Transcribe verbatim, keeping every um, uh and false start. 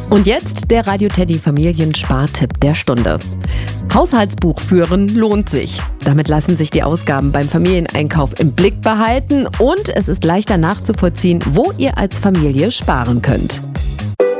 Und jetzt der Radio Teddy Familienspartipp der Stunde. Haushaltsbuch führen lohnt sich. Damit lassen sich die Ausgaben beim Familieneinkauf im Blick behalten und es ist leichter nachzuvollziehen, wo ihr als Familie sparen könnt.